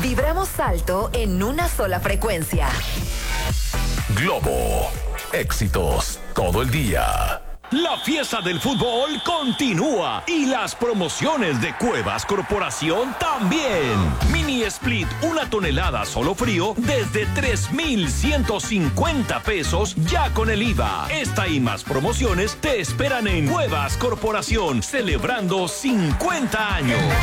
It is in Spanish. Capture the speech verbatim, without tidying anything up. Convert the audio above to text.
Vibramos alto en una sola frecuencia. Globo. Éxitos todo el día. La fiesta del fútbol continúa y las promociones de Cuevas Corporación también. Mini Split, una tonelada solo frío desde tres mil ciento cincuenta pesos ya con el I V A. Esta y más promociones te esperan en Cuevas Corporación, celebrando cincuenta años.